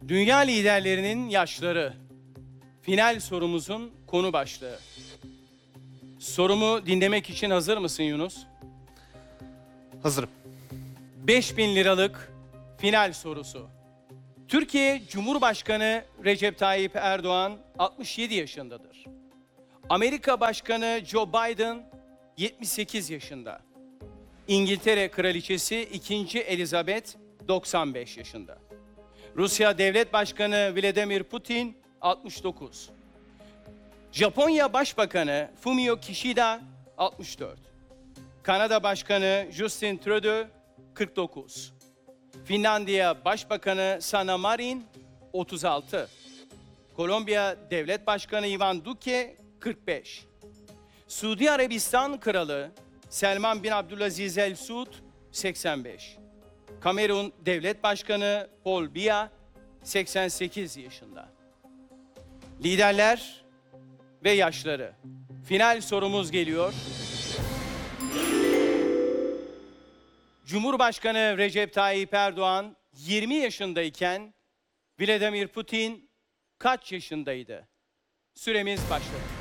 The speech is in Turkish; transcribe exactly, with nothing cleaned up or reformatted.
Dünya liderlerinin yaşları. Final sorumuzun konu başlığı. Sorumu dinlemek için hazır mısın Yunus? Hazırım. beş bin liralık final sorusu. Türkiye Cumhurbaşkanı Recep Tayyip Erdoğan altmış yedi yaşındadır. Amerika Başkanı Joe Biden yetmiş sekiz yaşında. İngiltere Kraliçesi ikinci. Elizabeth doksan beş yaşında. Rusya Devlet Başkanı Vladimir Putin altmış dokuz. Japonya Başbakanı Fumio Kishida altmış dört. Kanada Başkanı Justin Trudeau kırk dokuz. Finlandiya Başbakanı Sanna Marin otuz altı. Kolombiya Devlet Başkanı Ivan Duque kırk beş. Suudi Arabistan Kralı Selman bin Abdülaziz El Suud seksen beş. Kamerun Devlet Başkanı Paul Biya seksen sekiz yaşında. Liderler ve yaşları. Final sorumuz geliyor. Cumhurbaşkanı Recep Tayyip Erdoğan yirmi yaşındayken Vladimir Putin kaç yaşındaydı? Süremiz başladı.